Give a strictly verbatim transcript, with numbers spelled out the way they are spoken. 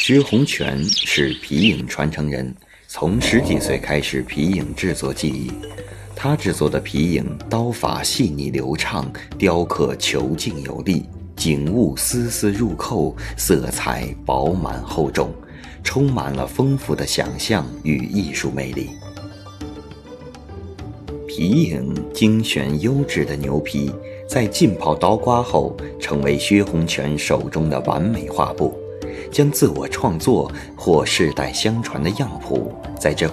薛洪权是皮影传承人，从十几岁开始皮影制作技艺。他制作的皮影刀法细腻流畅，雕刻遒劲有力，景物丝丝入扣，色彩饱满厚重，充满了丰富的想象与艺术魅力。皮影精选优质的牛皮，在浸泡刀刮后，成为薛洪权手中的完美画布，将自我创作或世代相传的样谱在这